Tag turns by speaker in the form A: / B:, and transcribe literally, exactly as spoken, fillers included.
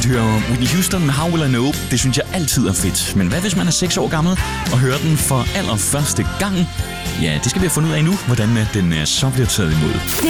A: at høre Whitney Houston med How Will I Know. Det synes jeg altid er fedt. Men hvad hvis man er seks år gammel og hører den for allerførste gang? Ja, det skal vi have fundet ud af nu, hvordan den så bliver taget imod.